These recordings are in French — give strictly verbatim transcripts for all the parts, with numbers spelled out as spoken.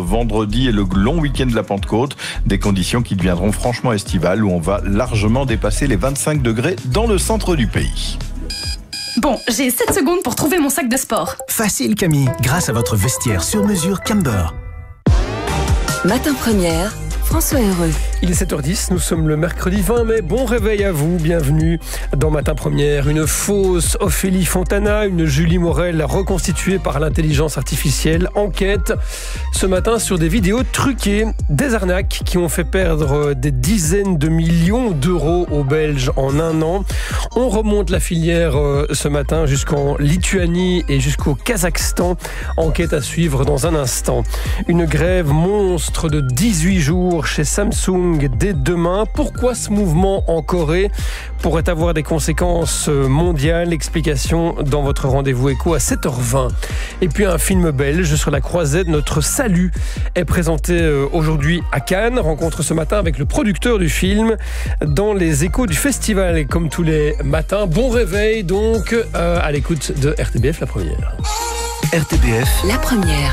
vendredi et le long week-end de la Pentecôte. Des conditions qui deviendront franchement estivales où on va largement dépasser les vingt-cinq degrés dans le centre du pays. Bon, j'ai sept secondes pour trouver mon sac de sport. Facile Camille, grâce à votre vestiaire sur mesure Camber. Matin Première, François Heureux. Il est sept heures dix, nous sommes le mercredi vingt mai. Bon réveil à vous, bienvenue dans Matin Première. Une fausse Ophélie Fontana, une Julie Morel reconstituée par l'intelligence artificielle. Enquête ce matin sur des vidéos truquées, des arnaques qui ont fait perdre des dizaines de millions d'euros aux Belges en un an. On remonte la filière ce matin jusqu'en Lituanie et jusqu'au Kazakhstan. Enquête à suivre dans un instant. Une grève monstre de dix-huit jours chez Samsung dès demain. Pourquoi ce mouvement en Corée pourrait avoir des conséquences mondiales? Explication dans votre rendez-vous écho à sept heures vingt. Et puis un film belge sur la croisette, Notre Salut, est présenté aujourd'hui à Cannes. Rencontre ce matin avec le producteur du film dans les échos du festival. Et comme tous les matins, bon réveil donc euh, à l'écoute de R T B F La Première. R T B F La Première.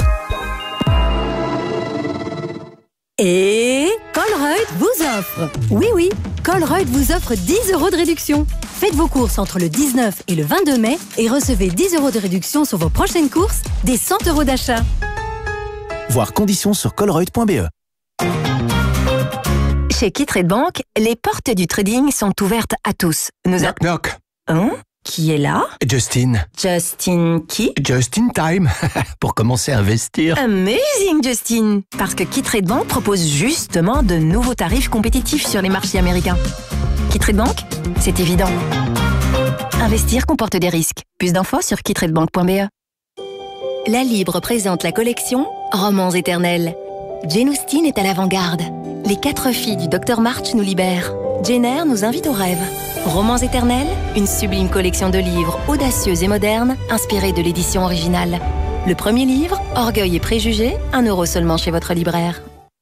Et Colruyt vous offre. Oui, oui, Colruyt vous offre dix euros de réduction. Faites vos courses entre le dix-neuf et le vingt-deux mai et recevez dix euros de réduction sur vos prochaines courses, des cent euros d'achat. Voir conditions sur colruyt point b e. Chez Kittrade Bank, les portes du trading sont ouvertes à tous. Nous Knock knock. Hein? Qui est là? Justin. Justin qui? Just in time. Pour commencer à investir. Amazing, Justin. Parce que Kittrade Bank propose justement de nouveaux tarifs compétitifs sur les marchés américains. Kittrade Bank, c'est évident. Investir comporte des risques. Plus d'infos sur kittrade bank point b e. La Libre présente la collection Romans éternels. Jane Austen est à l'avant-garde. Les quatre filles du docteur March nous libèrent. Jane Eyre nous invite au rêve. Romans éternels, une sublime collection de livres audacieux et modernes, inspirés de l'édition originale. Le premier livre, Orgueil et préjugés, un euro seulement chez votre libraire.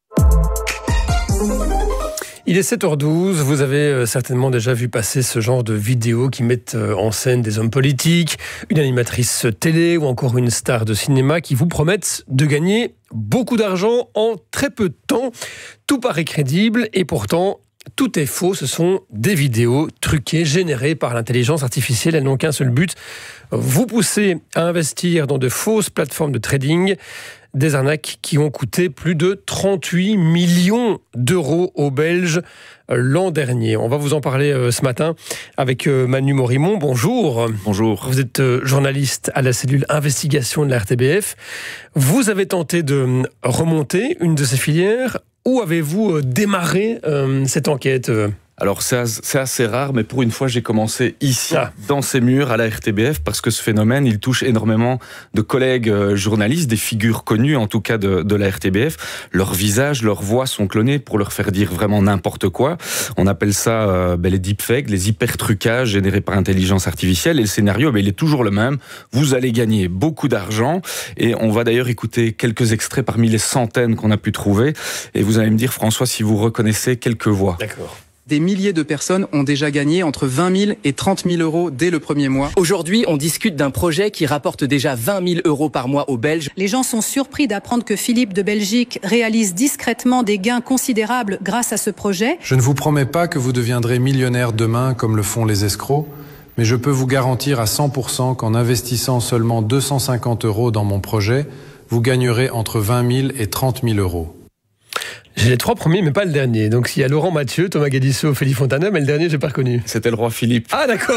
Il est sept heures douze, vous avez certainement déjà vu passer ce genre de vidéos qui mettent en scène des hommes politiques, une animatrice télé ou encore une star de cinéma qui vous promettent de gagner beaucoup d'argent en très peu de temps. Tout paraît crédible et pourtant, tout est faux. Ce sont des vidéos truquées, générées par l'intelligence artificielle. Elles n'ont qu'un seul but, vous pousser à investir dans de fausses plateformes de trading. Des arnaques qui ont coûté plus de trente-huit millions d'euros aux Belges l'an dernier. On va vous en parler ce matin avec Manu Morimont. Bonjour. Bonjour. Vous êtes journaliste à la cellule investigation de la R T B F. Vous avez tenté de remonter une de ces filières. Où avez-vous démarré euh, cette enquête ? Alors c'est assez, c'est assez rare, mais pour une fois j'ai commencé ici, ah. dans ces murs à la R T B F, parce que ce phénomène il touche énormément de collègues euh, journalistes, des figures connues en tout cas de, de la R T B F. Leurs visages, leurs voix sont clonés pour leur faire dire vraiment n'importe quoi. On appelle ça euh, ben, les deepfakes, les hyper-trucages générés par intelligence artificielle. Et le scénario, ben, il est toujours le même. Vous allez gagner beaucoup d'argent. Et on va d'ailleurs écouter quelques extraits parmi les centaines qu'on a pu trouver. Et vous allez me dire, François, si vous reconnaissez quelques voix. D'accord. Des milliers de personnes ont déjà gagné entre vingt mille et trente mille euros dès le premier mois. Aujourd'hui, on discute d'un projet qui rapporte déjà vingt mille euros par mois aux Belges. Les gens sont surpris d'apprendre que Philippe de Belgique réalise discrètement des gains considérables grâce à ce projet. Je ne vous promets pas que vous deviendrez millionnaire demain comme le font les escrocs, mais je peux vous garantir à cent pour cent qu'en investissant seulement deux cent cinquante euros dans mon projet, vous gagnerez entre vingt mille et trente mille euros. J'ai les trois premiers, mais pas le dernier. Donc, il y a Laurent Mathieu, Thomas Gadisso, Ophélie Fontana, mais le dernier, j'ai pas reconnu. C'était le roi Philippe. Ah, d'accord.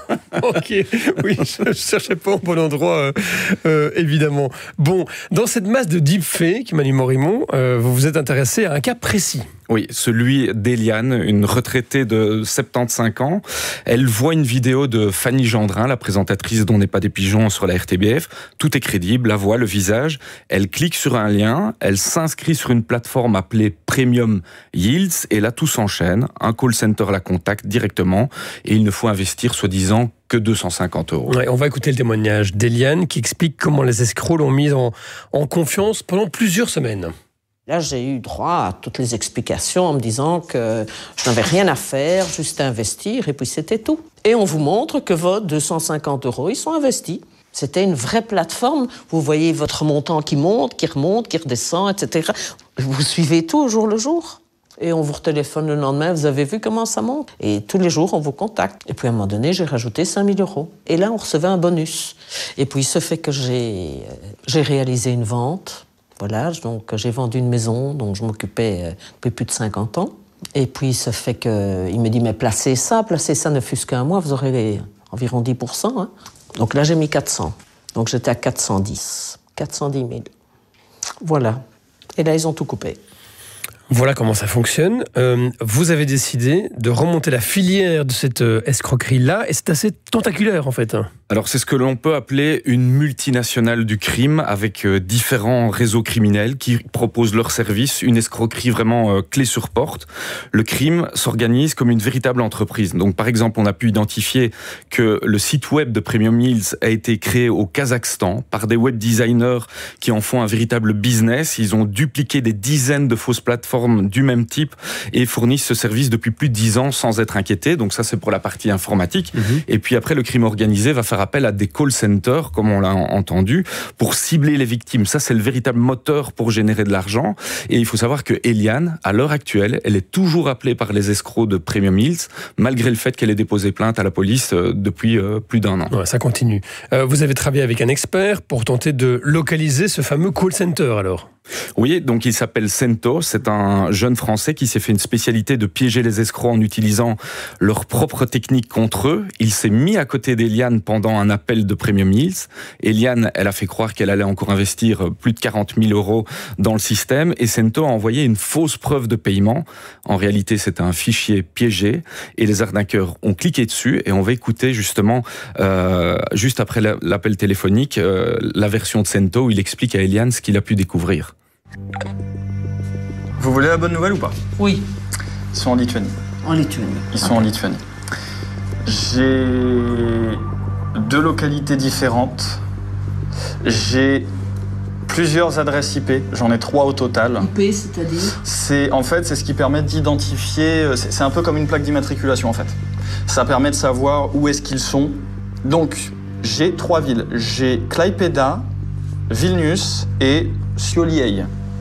Ok. Oui, je, je cherchais pas au bon endroit, euh, euh, évidemment. Bon, dans cette masse de deepfake, Manu Morimont, euh, vous vous êtes intéressé à un cas précis. Oui, celui d'Eliane, une retraitée de soixante-quinze ans. Elle voit une vidéo de Fanny Gendrin, la présentatrice d'On n'est pas des pigeons sur la R T B F. Tout est crédible, la voix, le visage. Elle clique sur un lien, elle s'inscrit sur une plateforme appelée Premium Yields, et là tout s'enchaîne. Un call center la contacte directement et il ne faut investir soi-disant que deux cent cinquante euros. Ouais, on va écouter le témoignage d'Eliane qui explique comment les escrocs l'ont mise en, en confiance pendant plusieurs semaines. Là, j'ai eu droit à toutes les explications en me disant que je n'avais rien à faire, juste à investir, et puis c'était tout. Et on vous montre que vos deux cent cinquante euros, ils sont investis. C'était une vraie plateforme. Vous voyez votre montant qui monte, qui remonte, qui redescend, et cetera. Vous suivez tout au jour le jour. Et on vous retéléphone le lendemain, vous avez vu comment ça monte? Et tous les jours, on vous contacte. Et puis à un moment donné, j'ai rajouté cinq mille euros. Et là, on recevait un bonus. Et puis, il se fait que j'ai, j'ai réalisé une vente. Voilà, donc j'ai vendu une maison dont je m'occupais depuis plus de cinquante ans. Et puis, il se fait qu'il me dit, mais placez ça, placez ça ne fût-ce qu'un mois, vous aurez les, environ dix pour cent. Hein. Donc là, j'ai mis quatre cents. Donc j'étais à quatre cent dix. quatre cent dix mille. Voilà. Et là, ils ont tout coupé. Voilà comment ça fonctionne. Euh, vous avez décidé de remonter la filière de cette euh, escroquerie-là, et c'est assez tentaculaire en fait. Alors c'est ce que l'on peut appeler une multinationale du crime, avec euh, différents réseaux criminels qui proposent leurs services, une escroquerie vraiment euh, clé sur porte. Le crime s'organise comme une véritable entreprise. Donc par exemple, on a pu identifier que le site web de Premium Hills a été créé au Kazakhstan par des web designers qui en font un véritable business. Ils ont dupliqué des dizaines de fausses plateformes du même type et fournissent ce service depuis plus de dix ans sans être inquiétés. Donc ça, c'est pour la partie informatique. Mmh. Et puis après, le crime organisé va faire appel à des call centers, comme on l'a entendu, pour cibler les victimes. Ça, c'est le véritable moteur pour générer de l'argent. Et il faut savoir que Eliane, à l'heure actuelle, elle est toujours appelée par les escrocs de Premium Hills, malgré le fait qu'elle ait déposé plainte à la police depuis plus d'un an. Ouais, ça continue. Euh, vous avez travaillé avec un expert pour tenter de localiser ce fameux call center, alors? Oui, donc il s'appelle Cento, c'est un jeune Français qui s'est fait une spécialité de piéger les escrocs en utilisant leur propre technique contre eux. Il s'est mis à côté d'Eliane pendant un appel de Premium Hills. Eliane, elle a fait croire qu'elle allait encore investir plus de quarante mille euros dans le système et Cento a envoyé une fausse preuve de paiement. En réalité, c'était un fichier piégé et les arnaqueurs ont cliqué dessus et on va écouter justement, euh, juste après l'appel téléphonique, euh, la version de Cento où il explique à Eliane ce qu'il a pu découvrir. Vous voulez la bonne nouvelle ou pas? Oui. Ils sont en Lituanie. En Lituanie. Ils sont en Lituanie. J'ai deux localités différentes. J'ai plusieurs adresses I P. J'en ai trois au total. I P, c'est-à-dire? C'est en fait c'est ce qui permet d'identifier. C'est un peu comme une plaque d'immatriculation en fait. Ça permet de savoir où est-ce qu'ils sont. Donc j'ai trois villes. J'ai Klaipėda, Vilnius et Šiauliai.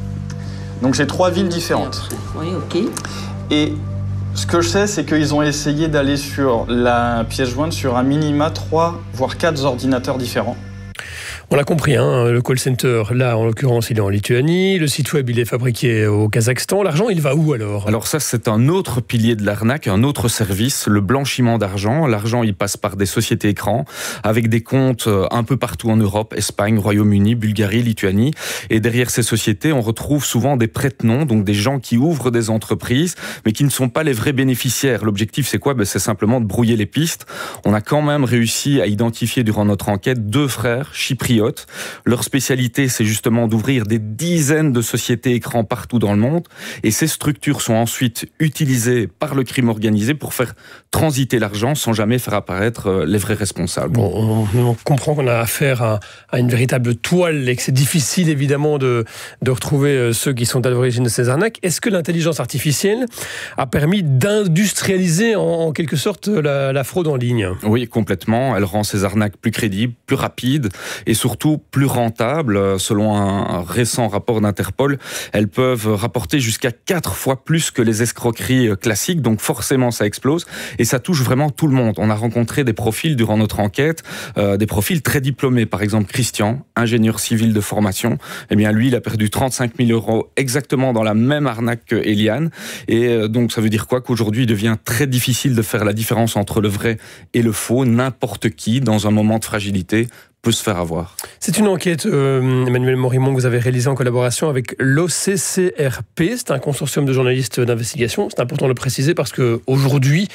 Donc j'ai trois villes différentes. Oui, ok. Et ce que je sais, c'est qu'ils ont essayé d'aller sur la pièce jointe sur un minima trois, voire quatre ordinateurs différents. On l'a compris, hein, le call center, là, en l'occurrence, il est en Lituanie. Le site web, il est fabriqué au Kazakhstan. L'argent, il va où, alors? Alors ça, c'est un autre pilier de l'arnaque, un autre service, le blanchiment d'argent. L'argent, il passe par des sociétés écrans, avec des comptes un peu partout en Europe, Espagne, Royaume-Uni, Bulgarie, Lituanie. Et derrière ces sociétés, on retrouve souvent des prête-noms, donc des gens qui ouvrent des entreprises, mais qui ne sont pas les vrais bénéficiaires. L'objectif, c'est quoi? Ben, c'est simplement de brouiller les pistes. On a quand même réussi à identifier durant notre enquête deux frères chypriotes. Leur spécialité, c'est justement d'ouvrir des dizaines de sociétés écrans partout dans le monde. Et ces structures sont ensuite utilisées par le crime organisé pour faire transiter l'argent sans jamais faire apparaître les vrais responsables. Bon, on, on comprend qu'on a affaire à, à une véritable toile et que c'est difficile évidemment de, de retrouver ceux qui sont à l'origine de ces arnaques. Est-ce que l'intelligence artificielle a permis d'industrialiser en, en quelque sorte la, la fraude en ligne? Oui, complètement. Elle rend ces arnaques plus crédibles, plus rapides et surtout surtout plus rentables. Selon un récent rapport d'Interpol, elles peuvent rapporter jusqu'à quatre fois plus que les escroqueries classiques, donc forcément ça explose et ça touche vraiment tout le monde. On a rencontré des profils durant notre enquête, euh, des profils très diplômés, par exemple Christian, ingénieur civil de formation, eh bien lui il a perdu trente-cinq mille euros exactement dans la même arnaque que Eliane et euh, donc ça veut dire quoi? Qu'aujourd'hui il devient très difficile de faire la différence entre le vrai et le faux. N'importe qui, dans un moment de fragilité, peut se faire avoir. C'est une enquête, euh, Emmanuel Morimont, que vous avez réalisée en collaboration avec l'O C C R P. C'est un consortium de journalistes d'investigation. C'est important de le préciser parce qu'aujourd'hui,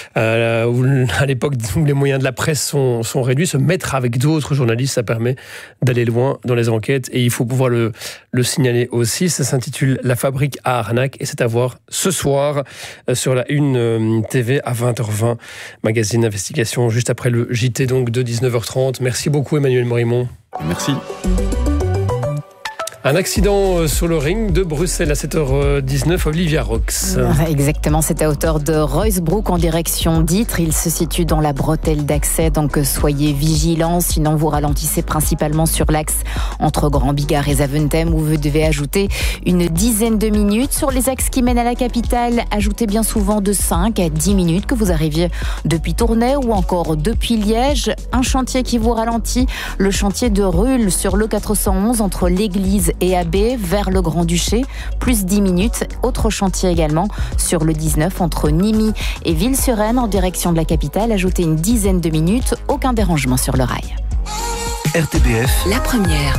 euh, à l'époque où les moyens de la presse sont, sont réduits, se mettre avec d'autres journalistes, ça permet d'aller loin dans les enquêtes et il faut pouvoir le, le signaler aussi. Ça s'intitule La fabrique à arnaque et c'est à voir ce soir euh, sur la Une euh, T V à vingt heures vingt, magazine d'investigation, juste après le J T donc de dix-neuf heures trente. Merci beaucoup Emmanuel Morimont. Merci. Un accident sur le ring de Bruxelles à sept heures dix-neuf, Olivia Rox. Exactement, c'est à hauteur de Roysbroek en direction d'Ytre. Il se situe dans la bretelle d'accès, donc soyez vigilants. Sinon, vous ralentissez principalement sur l'axe entre Grand Bigard et Zaventem où vous devez ajouter une dizaine de minutes. Sur les axes qui mènent à la capitale, ajoutez bien souvent de cinq à dix minutes que vous arriviez depuis Tournai ou encore depuis Liège. Un chantier qui vous ralentit, le chantier de Rulle sur le quatre cent onze entre l'église et Abbé vers le Grand-Duché, plus dix minutes. Autre chantier également sur le dix-neuf entre Nîmes et Ville-sur-Aisne en direction de la capitale. Ajoutez une dizaine de minutes, aucun dérangement sur le rail. R T B F, La première.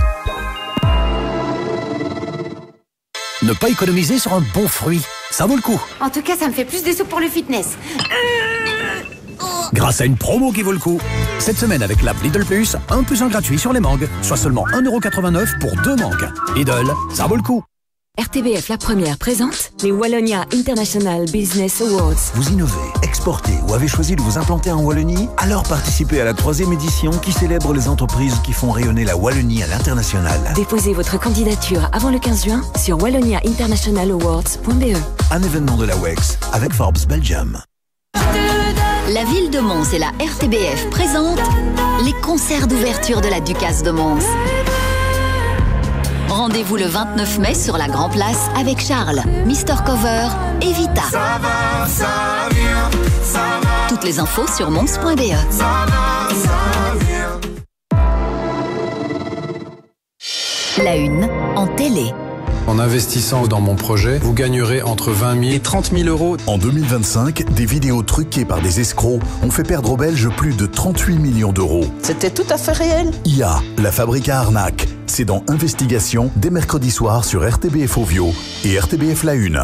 ne pas économiser sur un bon fruit, ça vaut le coup. En tout cas, ça me fait plus de sous pour le fitness. Grâce à une promo qui vaut le coup. Cette semaine avec l'app Lidl Plus, un plus un gratuit sur les mangues, soit seulement un euro quatre-vingt-neuf pour deux mangues. Lidl, ça vaut le coup. R T B F La première présente les Wallonia International Business Awards. Vous innovez, exportez ou avez choisi de vous implanter en Wallonie? Alors participez à la troisième édition qui célèbre les entreprises qui font rayonner la Wallonie à l'international. Déposez votre candidature avant le quinze juin sur wallonia international awards point b e. Un événement de la W E X avec Forbes Belgium. La ville de Mons et la R T B F présentent les concerts d'ouverture de la Ducasse de Mons. Rendez-vous le vingt-neuf mai sur la Grand Place avec Charles, Mister Cover et Vita. Ça va, ça vient, ça va. Toutes les infos sur mons point b e. Ça va, ça vient. La une en télé. En investissant dans mon projet, vous gagnerez entre vingt mille et trente mille euros. En deux mille vingt-cinq, des vidéos truquées par des escrocs ont fait perdre aux Belges plus de trente-huit millions d'euros. C'était tout à fait réel. I A, la fabrique à arnaque. C'est dans Investigation, dès mercredi soir sur R T B F Ovio et R T B F La Une.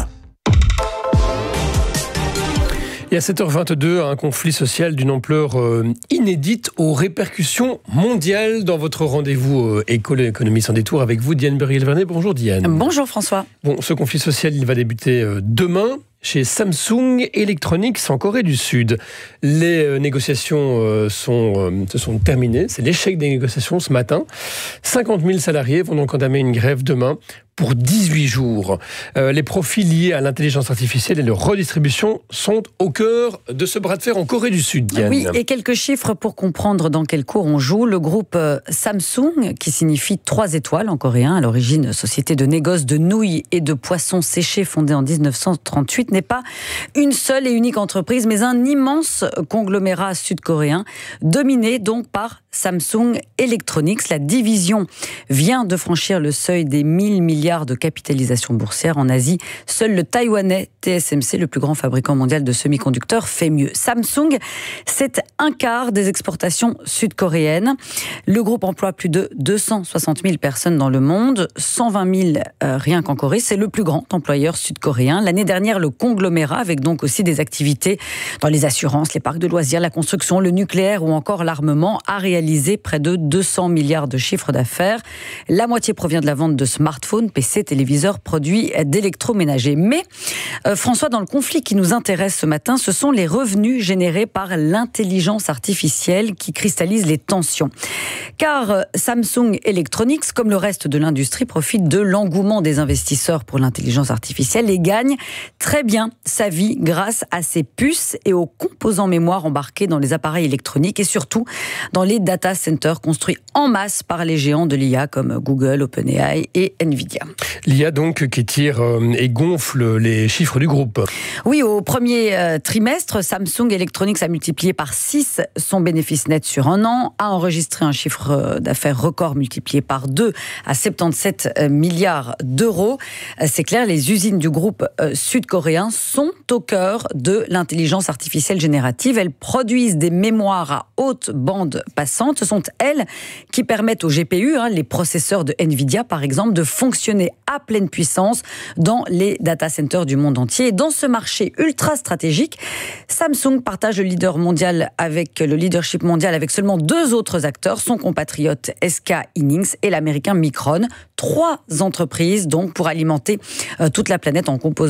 Et à sept heures vingt-deux, un conflit social d'une ampleur euh, inédite aux répercussions mondiales dans votre rendez-vous euh, Éco-économie sans détour avec vous, Diane Beriel-Vernet. Bonjour Diane. Bonjour François. Bon, ce conflit social, il va débuter euh, demain chez Samsung Electronics en Corée du Sud. Les euh, négociations euh, sont, euh, se sont terminées. C'est l'échec des négociations ce matin. cinquante mille salariés vont donc entamer une grève demain pour dix-huit jours. Euh, les profits liés à l'intelligence artificielle et leur redistribution sont au cœur de ce bras de fer en Corée du Sud, Diane. Oui, et quelques chiffres pour comprendre dans quel cours on joue. Le groupe Samsung, qui signifie trois étoiles en coréen, à l'origine société de négoce de nouilles et de poissons séchés fondée en dix-neuf cent trente-huit, n'est pas une seule et unique entreprise, mais un immense conglomérat sud-coréen, dominé donc par Samsung Electronics. La division vient de franchir le seuil des mille milliards de capitalisation boursière en Asie. Seul le taïwanais T S M C, le plus grand fabricant mondial de semi-conducteurs, fait mieux. Samsung, c'est un quart des exportations sud-coréennes. Le groupe emploie plus de deux cent soixante mille personnes dans le monde, cent vingt mille euh, rien qu'en Corée. C'est le plus grand employeur sud-coréen. L'année dernière, le conglomérat, avec donc aussi des activités dans les assurances, les parcs de loisirs, la construction, le nucléaire ou encore l'armement, a réalisé près de deux cents milliards de chiffre d'affaires. La moitié provient de la vente de smartphones, P C, téléviseurs, produits d'électroménager. Mais, euh, François, dans le conflit qui nous intéresse ce matin, ce sont les revenus générés par l'intelligence artificielle qui cristallisent les tensions. Car euh, Samsung Electronics, comme le reste de l'industrie, profite de l'engouement des investisseurs pour l'intelligence artificielle et gagne très bien sa vie grâce à ses puces et aux composants mémoire embarqués dans les appareils électroniques et surtout dans les data centers construits en masse par les géants de l'I A comme Google, OpenAI et Nvidia. L'I A donc qui tire euh, et gonfle les chiffres du groupe. Oui, au premier euh, trimestre, Samsung Electronics a multiplié par six son bénéfice net sur un an, a enregistré un chiffre d'affaires record multiplié par deux à soixante-dix-sept milliards d'euros. C'est clair, les usines du groupe euh, sud-coréen sont au cœur de l'intelligence artificielle générative. Elles produisent des mémoires à haute bande passante. Ce sont elles qui permettent aux G P U, hein, les processeurs de Nvidia par exemple, de fonctionner à pleine puissance dans les data centers du monde entier. Et dans ce marché ultra stratégique, Samsung partage le leader mondial avec le leadership mondial avec seulement deux autres acteurs, son compatriote S K Hynix et l'américain Micron. Trois entreprises donc pour alimenter euh, toute la planète en composants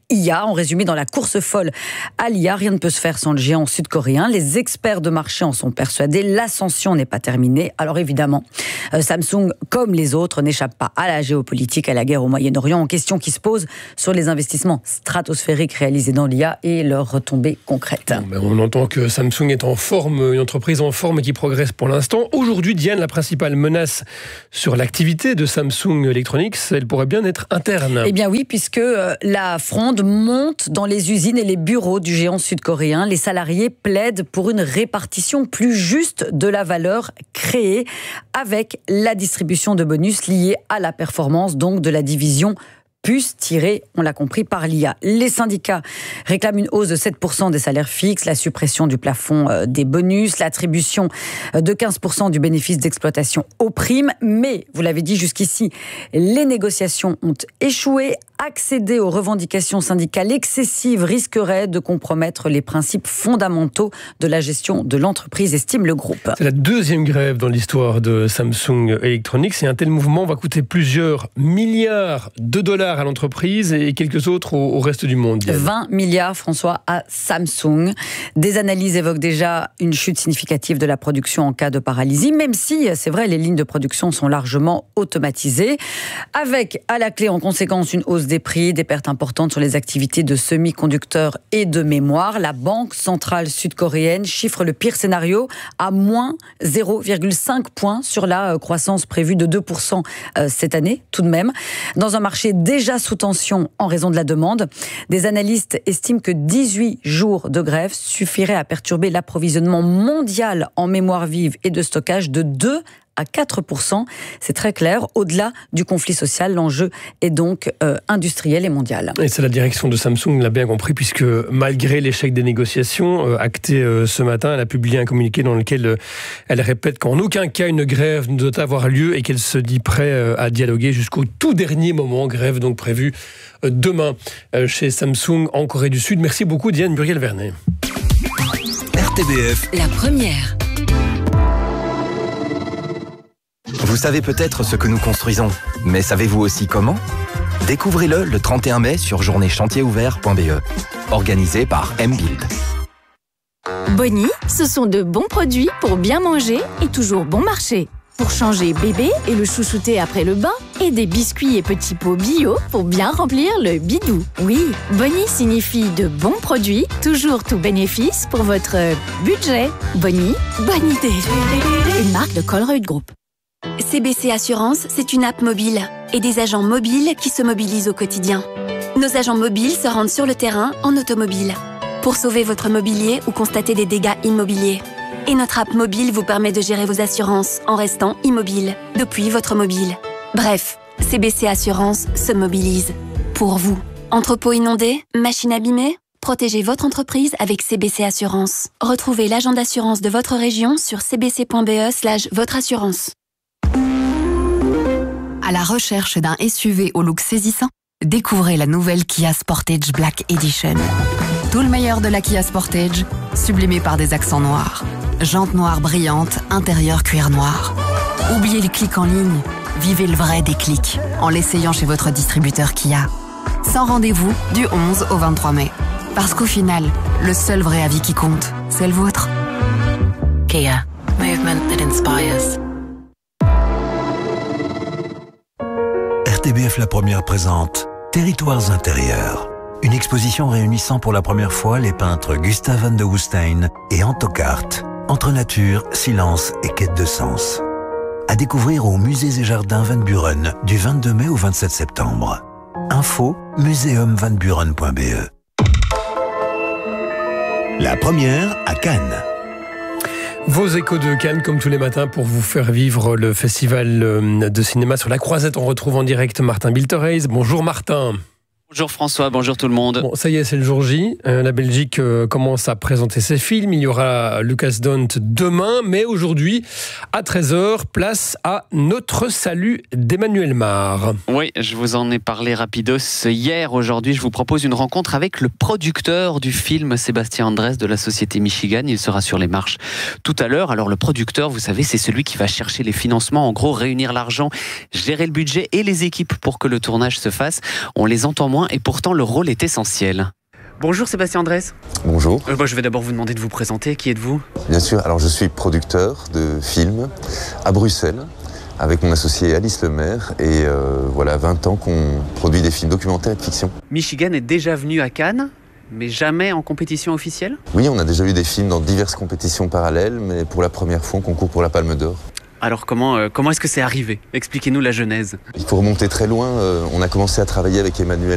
I A. En résumé, dans la course folle à l'I A, rien ne peut se faire sans le géant sud-coréen. Les experts de marché en sont persuadés. L'ascension n'est pas terminée. Alors évidemment, euh, Samsung, comme les autres, n'échappe pas à la géopolitique, à la guerre au Moyen-Orient, en question qui se pose sur les investissements stratosphériques réalisés dans l'I A et leurs retombées concrètes. Bon, ben on entend que Samsung est en forme, une entreprise en forme et qui progresse pour l'instant. Aujourd'hui, Diane, la principale menace sur l'activité de Samsung Electronics, elle pourrait bien être interne. Eh bien oui, puisque euh, la fronde monte dans les usines et les bureaux du géant sud-coréen. Les salariés plaident pour une répartition plus juste de la valeur créée avec la distribution de bonus liés à la performance donc de la division puce tirée, on l'a compris, par l'I A. Les syndicats réclament une hausse de sept pour cent des salaires fixes, la suppression du plafond des bonus, l'attribution de quinze pour cent du bénéfice d'exploitation aux primes. Mais, vous l'avez dit jusqu'ici, les négociations ont échoué. Accéder aux revendications syndicales excessives risquerait de compromettre les principes fondamentaux de la gestion de l'entreprise, estime le groupe. C'est la deuxième grève dans l'histoire de Samsung Electronics et un tel mouvement va coûter plusieurs milliards de dollars à l'entreprise et quelques autres au, au reste du monde. Diane. vingt milliards, François, à Samsung. Des analyses évoquent déjà une chute significative de la production en cas de paralysie, même si, c'est vrai, les lignes de production sont largement automatisées, avec à la clé en conséquence une hausse des prix, des pertes importantes sur les activités de semi-conducteurs et de mémoire. La Banque centrale sud-coréenne chiffre le pire scénario à moins zéro virgule cinq points sur la croissance prévue de deux pour cent cette année, tout de même. Dans un marché déjà sous tension en raison de la demande, des analystes estiment que dix-huit jours de grève suffiraient à perturber l'approvisionnement mondial en mémoire vive et de stockage de deux à quatre pour cent. C'est très clair. Au-delà du conflit social, l'enjeu est donc euh, industriel et mondial. Et c'est la direction de Samsung, l'a bien compris, puisque malgré l'échec des négociations euh, actées euh, ce matin, elle a publié un communiqué dans lequel euh, elle répète qu'en aucun cas une grève ne doit avoir lieu et qu'elle se dit prête euh, à dialoguer jusqu'au tout dernier moment. Grève donc prévue euh, demain euh, chez Samsung en Corée du Sud. Merci beaucoup Diane Muriel-Vernet. R T B F. La première. Vous savez peut-être ce que nous construisons, mais savez-vous aussi comment ? Découvrez-le le trente et un mai sur journée chantier ouvert point b e, organisé par M-Build. Bonnie, ce sont de bons produits pour bien manger et toujours bon marché. Pour changer bébé et le chouchouter après le bain, et des biscuits et petits pots bio pour bien remplir le bidou. Oui, Bonnie signifie de bons produits, toujours tout bénéfice pour votre budget. Bonnie, bonne idée. Une marque de Colruyt Group. C B C Assurance, c'est une app mobile et des agents mobiles qui se mobilisent au quotidien. Nos agents mobiles se rendent sur le terrain en automobile pour sauver votre mobilier ou constater des dégâts immobiliers. Et notre app mobile vous permet de gérer vos assurances en restant immobile depuis votre mobile. Bref, C B C Assurance se mobilise pour vous. Entrepôt inondé, machine abîmée ? Protégez votre entreprise avec C B C Assurance. Retrouvez l'agent d'assurance de votre région sur c b c point b e slash votre assurance. À la recherche d'un S U V au look saisissant, découvrez la nouvelle Kia Sportage Black Edition. Tout le meilleur de la Kia Sportage, sublimé par des accents noirs. Jantes noires brillantes, intérieur cuir noir. Oubliez le clic en ligne, vivez le vrai déclic en l'essayant chez votre distributeur Kia. Sans rendez-vous du onze au vingt-trois mai. Parce qu'au final, le seul vrai avis qui compte, c'est le vôtre. Kia. Movement that inspires. R T B F La Première présente Territoires intérieurs. Une exposition réunissant pour la première fois les peintres Gustave van de Woestijn et Anto Kaart. Entre nature, silence et quête de sens. À découvrir aux Musées et Jardins Van Buren du vingt-deux mai au vingt-sept septembre. Info muséum van buren point b e. La Première à Cannes. Vos échos de Cannes, comme tous les matins, pour vous faire vivre le festival de cinéma sur la Croisette. On retrouve en direct Martin Bilterreis. Bonjour Martin. Bonjour François, bonjour tout le monde. Bon, ça y est, c'est le jour J. Euh, la Belgique euh, commence à présenter ses films. Il y aura Lucas Dont demain, mais aujourd'hui, à treize heures, place à Notre Salut d'Emmanuel Mar. Oui, je vous en ai parlé rapidos hier. Aujourd'hui, je vous propose une rencontre avec le producteur du film, Sébastien Andrès, de la société Michigan. Il sera sur les marches tout à l'heure. Alors le producteur, vous savez, c'est celui qui va chercher les financements, en gros, réunir l'argent, gérer le budget et les équipes pour que le tournage se fasse. On les entend moins moins et pourtant le rôle est essentiel. Bonjour Sébastien Andrès. Bonjour. Euh, bah, je vais d'abord vous demander de vous présenter. Qui êtes-vous ? Bien sûr, alors je suis producteur de films à Bruxelles avec mon associé Alice Lemaire et euh, voilà vingt ans qu'on produit des films documentaires et de fiction. Michigan est déjà venu à Cannes, mais jamais en compétition officielle ? Oui, on a déjà eu des films dans diverses compétitions parallèles, mais pour la première fois on concourt pour la Palme d'Or. Alors comment, euh, comment est-ce que c'est arrivé ? Expliquez-nous la genèse. Il faut remonter très loin, euh, on a commencé à travailler avec Emmanuel